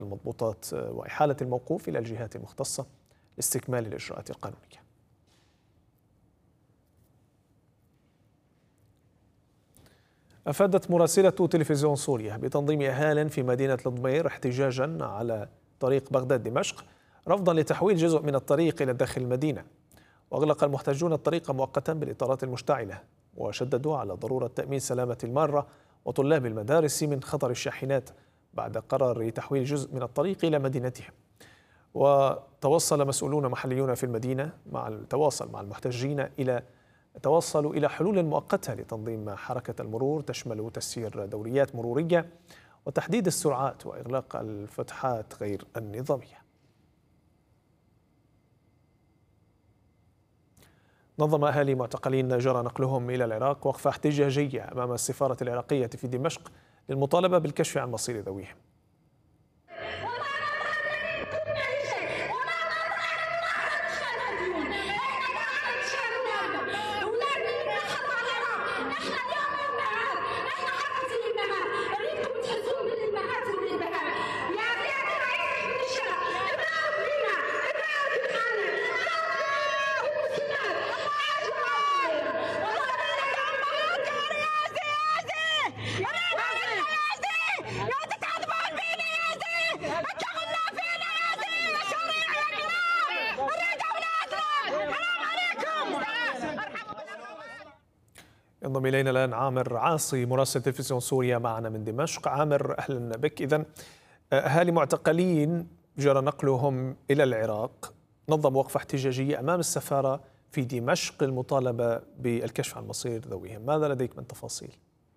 المضبوطات وإحالة الموقوف إلى الجهات المختصة لاستكمال الإجراءات القانونية. أفادت مراسلة تلفزيون سوريا بتنظيم أهال في مدينة الضمير احتجاجا على طريق بغداد دمشق رفضا لتحويل جزء من الطريق إلى داخل المدينة. وأغلق المحتجون الطريق مؤقتا بالإطارات المشتعلة، وشددوا على ضرورة تأمين سلامة المارة وطلاب المدارس من خطر الشاحنات بعد قرار تحويل جزء من الطريق إلى مدينتهم. وتوصل مسؤولون محليون في المدينة مع المحتجين توصلوا إلى حلول مؤقتة لتنظيم حركة المرور تشمل تسيير دوريات مرورية وتحديد السرعات وإغلاق الفتحات غير النظامية. نظم أهالي معتقلين جرى نقلهم إلى العراق وقفة احتجاجية أمام السفارة العراقية في دمشق للمطالبة بالكشف عن مصير ذويهم. ينضم إلينا الآن عامر عاصي مراسل تلفزيون سوريا معنا من دمشق. عامر، أهلا بك. إذن أهالي معتقلين جرى نقلهم إلى العراق نظم وقفة احتجاجية أمام السفارة في دمشق للمطالبة بالكشف عن مصير ذويهم، ماذا لديك من تفاصيل؟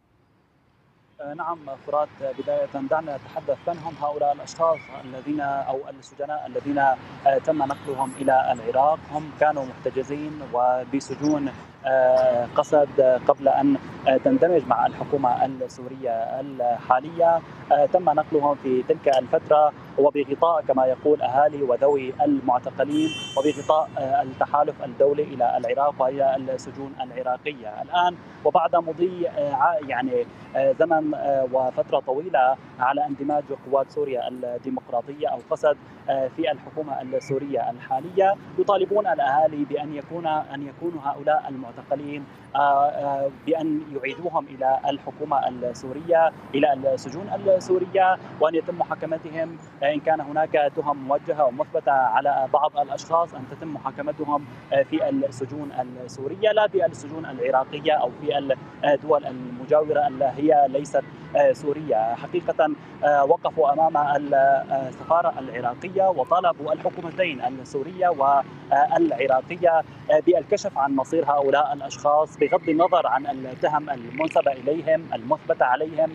نعم فرات، بداية دعنا نتحدث من هم هؤلاء الأشخاص الذين أو السجناء الذين تم نقلهم إلى العراق. هم كانوا محتجزين وبسجون قسد قبل أن تندمج مع الحكومة السورية الحالية. تم نقلهم في تلك الفترة وبغطاء كما يقول أهالي وذوي المعتقلين وبغطاء التحالف الدولي إلى العراق وإلى السجون العراقية. الآن وبعد مضي يعني زمن وفترة طويلة على اندماج قوات سوريا الديمقراطية أو قسد في الحكومة السورية الحالية، يطالبون الأهالي بأن يكونوا هؤلاء المعتقلين بأن يعيدوهم إلى الحكومة السورية إلى السجون السورية، وأن يتم محاكمتهم إن كان هناك تهم موجهة ومثبتة على بعض الأشخاص أن تتم محاكمتهم في السجون السورية لا في السجون العراقية أو في الدول المجاورة اللي هي ليست سوريا. حقيقة وقفوا أمام السفارة العراقية وطالبوا الحكومتين السورية والعراقية بالكشف عن مصير هؤلاء الأشخاص بغض النظر عن التهم المنسبة إليهم المثبتة عليهم،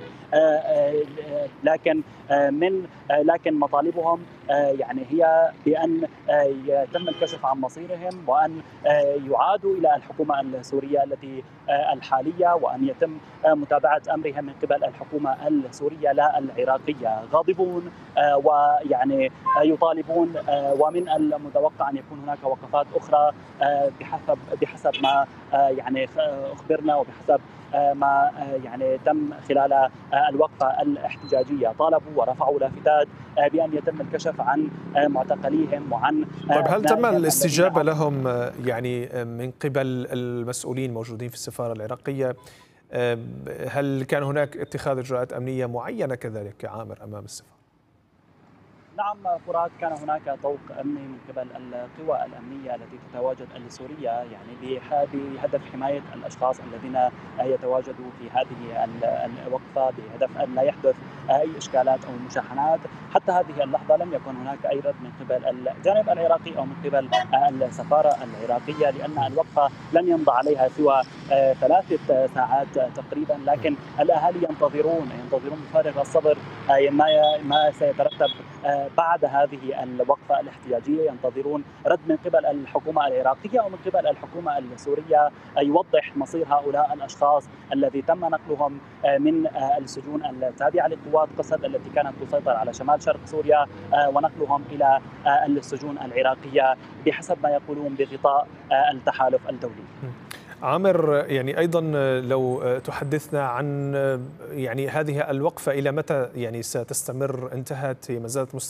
لكن مطالبهم يعني هي بأن يتم الكشف عن مصيرهم وأن يعادوا إلى الحكومة السورية التي الحالية، وأن يتم متابعة أمرهم من قبل الحكومة السورية لا العراقية. غاضبون ويعني يطالبون، ومن المتوقع أن يكون هناك وقفات أخرى بحسب ما يعني أخبرنا وبحسب ما يعني تم خلال الوقفة الاحتجاجية. طالبوا ورفعوا لافتات بأن يتم الكشف عن معتقليهم وعن طيب، هل تم الاستجابة لهم يعني من قبل المسؤولين الموجودين في السفارة العراقية؟ هل كان هناك اتخاذ إجراءات أمنية معينة كذلك عامر أمام السفارة؟ نعم فرات، كان هناك طوق أمني من قبل القوى الأمنية التي تتواجد السورية يعني بهدف حماية الأشخاص الذين يتواجدوا في هذه الوقفة بهدف أن لا يحدث أي إشكالات أو مشاحنات. حتى هذه اللحظة لم يكن هناك أي رد من قبل الجانب العراقي أو من قبل السفارة العراقية، لأن الوقفة لم يمضى عليها سوى 3 ساعات تقريبا، لكن الأهالي ينتظرون بفارغ الصبر ما سيترتب بعد هذه الوقفة الاحتجاجية. ينتظرون رد من قبل الحكومة العراقية أو من قبل الحكومة السورية يوضح مصير هؤلاء الأشخاص الذي تم نقلهم من السجون التابعة لقوات قسد التي كانت تسيطر على شمال شرق سوريا ونقلهم إلى السجون العراقية بحسب ما يقولون بغطاء التحالف الدولي. عامر، يعني أيضا لو تحدثنا عن يعني هذه الوقفة إلى متى يعني ستستمر؟ انتهت، ما زالت